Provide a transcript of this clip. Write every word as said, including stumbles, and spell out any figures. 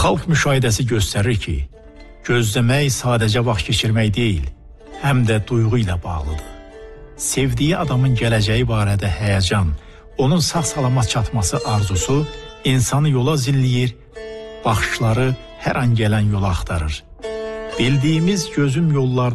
Xalq müşahidəsi göstərir ki, gözləmək sadəcə vaxt keçirmək deyil, həm də duyğu ilə bağlıdır. Sevdiyi adamın gələcəyi barədə həyəcan, onun sağ-salamat çatması arzusu insanı yola zilləyir, baxışları hər an gələn yolu axtarır. Bildiyimiz gözüm yollarda